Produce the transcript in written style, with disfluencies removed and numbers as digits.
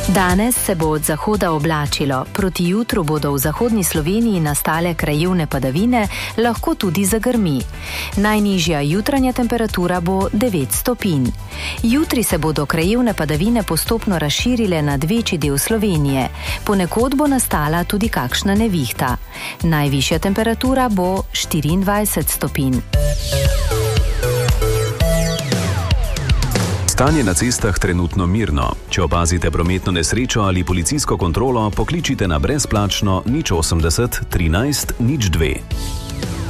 Danes se bo od zahoda oblačilo, proti jutru bodo v zahodni Sloveniji nastale krajevne padavine, lahko tudi zagrmi. Najnižja jutranja temperatura bo 9 stopinj. Jutri se bodo krajevne padavine postopno razširile nad večji del Slovenije. Ponekod bo nastala tudi kakšna nevihta. Najvišja temperatura bo 24 stopinj. Stanje na cestah trenutno mirno. Če opazite prometno nesrečo ali policijsko kontrolo, pokličite na brezplačno 080 13 02.